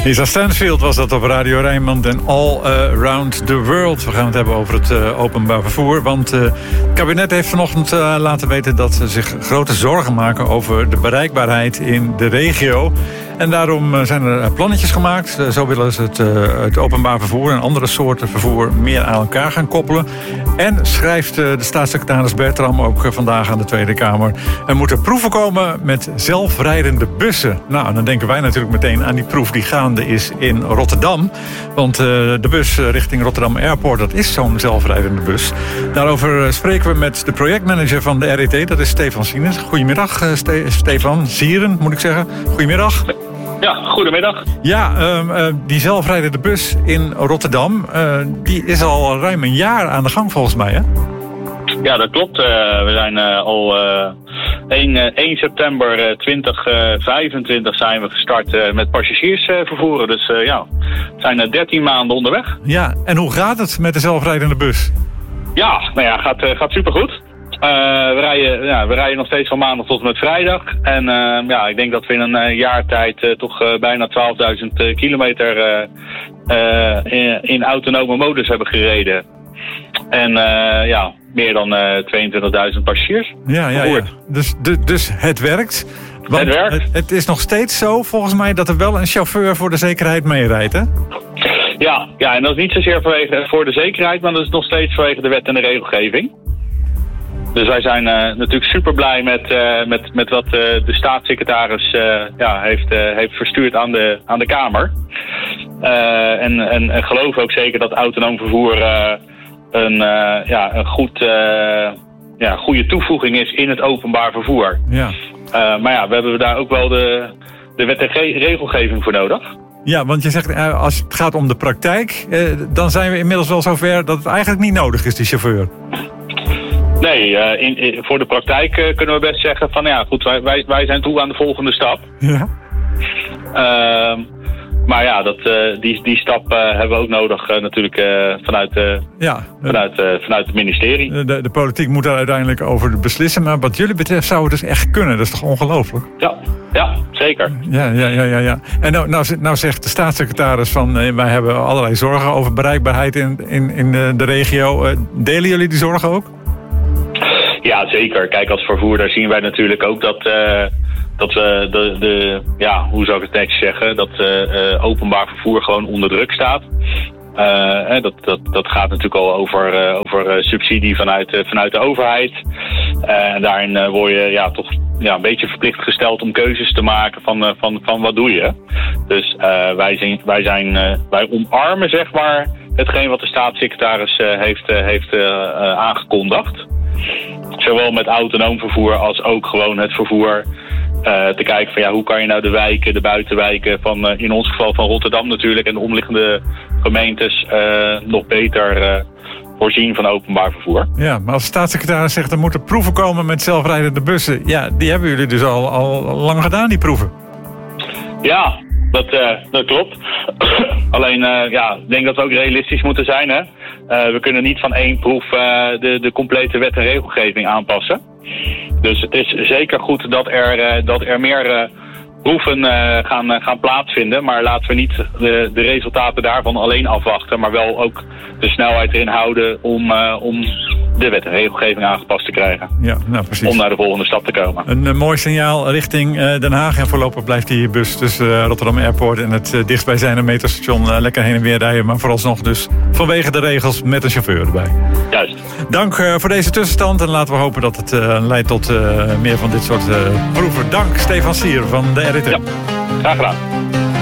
Lisa Stansfield was dat op Radio Rijnmond en All Around the World. We gaan het hebben over het openbaar vervoer. Want het kabinet heeft vanochtend laten weten dat ze zich grote zorgen maken over de bereikbaarheid in de regio. En daarom zijn er plannetjes gemaakt. Zo willen ze het openbaar vervoer en andere soorten vervoer meer aan elkaar gaan koppelen. En schrijft de staatssecretaris Bertram ook vandaag aan de Tweede Kamer: er moeten proeven komen met zelfrijdende bussen. Nou, dan denken wij natuurlijk meteen aan die proef die gaande is in Rotterdam. Want de bus richting Rotterdam Airport, dat is zo'n zelfrijdende bus. Daarover spreken we met de projectmanager van de RET, dat is Stefan Sieren. Goedemiddag, Stefan Sieren, moet ik zeggen. Goedemiddag. Ja, goedemiddag. Ja, die zelfrijdende bus in Rotterdam, die is al ruim een jaar aan de gang volgens mij, hè? Ja, dat klopt. We zijn al 1 september 2025 zijn we gestart met passagiers vervoeren. Dus we zijn 13 maanden onderweg. Ja, en hoe gaat het met de zelfrijdende bus? Ja, nou ja, gaat supergoed. We rijden nog steeds van maandag tot en met vrijdag. En ik denk dat we in een jaar tijd toch bijna 12.000 kilometer in autonome modus hebben gereden. En meer dan 22.000 passagiers. Ja. Dus het werkt. Want het werkt. Het is nog steeds zo, volgens mij, dat er wel een chauffeur voor de zekerheid meerijdt, hè? Ja, en dat is niet zozeer voor de zekerheid, maar dat is nog steeds vanwege de wet en de regelgeving. Dus wij zijn natuurlijk super blij met wat de staatssecretaris heeft verstuurd aan de Kamer. En geloof ook zeker dat autonoom vervoer een goede toevoeging is in het openbaar vervoer. Ja. Maar we hebben daar ook wel de wet en regelgeving voor nodig. Ja, want je zegt, als het gaat om de praktijk, dan zijn we inmiddels wel zover dat het eigenlijk niet nodig is, die chauffeur. Nee, voor de praktijk kunnen we best zeggen van wij zijn toe aan de volgende stap. Ja. Die stap hebben we ook nodig natuurlijk vanuit het ministerie. De politiek moet daar uiteindelijk over beslissen. Maar wat jullie betreft zou het dus echt kunnen. Dat is toch ongelooflijk? Ja, zeker. Ja. En nou zegt de staatssecretaris van wij hebben allerlei zorgen over bereikbaarheid in de regio. Delen jullie die zorgen ook? Ja, zeker. Kijk, als vervoerder zien wij natuurlijk ook dat we hoe zou ik het netjes zeggen, dat openbaar vervoer gewoon onder druk staat. Dat gaat natuurlijk al over subsidie vanuit de overheid. En daarin word je toch een beetje verplicht gesteld om keuzes te maken van wat doe je. Dus wij omarmen zeg maar hetgeen wat de staatssecretaris heeft aangekondigd. Zowel met autonoom vervoer als ook gewoon het vervoer. Te kijken van hoe kan je nou de buitenwijken van in ons geval van Rotterdam natuurlijk en de omliggende gemeentes nog beter voorzien van openbaar vervoer. Ja, maar als de staatssecretaris zegt er moeten proeven komen met zelfrijdende bussen. Ja, die hebben jullie dus al lang gedaan, die proeven. Ja, dat klopt. Alleen, ik denk dat we ook realistisch moeten zijn. Hè? We kunnen niet van één proef de complete wet en regelgeving aanpassen. Dus het is zeker goed dat er meer proeven gaan plaatsvinden. Maar laten we niet de resultaten daarvan alleen afwachten. Maar wel ook de snelheid erin houden om de wet en regelgeving aangepast te krijgen. Ja, nou precies. Om naar de volgende stap te komen. Een mooi signaal richting Den Haag. En voorlopig blijft die bus tussen Rotterdam Airport en het dichtstbijzijnde metrostation lekker heen en weer rijden. Maar vooralsnog dus vanwege de regels met een chauffeur erbij. Juist. Dank voor deze tussenstand. En laten we hopen dat het leidt tot meer van dit soort proeven. Dank, Stefan Sieren van de RET. Ja, graag gedaan.